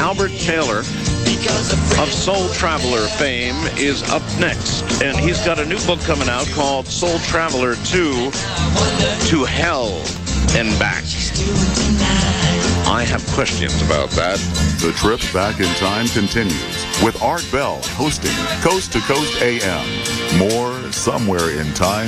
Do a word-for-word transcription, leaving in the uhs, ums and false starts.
Albert Taylor of Soul Traveler fame is up next, and he's got a new book coming out called Soul Traveler two, To Hell and Back. I have questions about that. The trip back in time continues with Art Bell hosting Coast to Coast A M. More somewhere in time.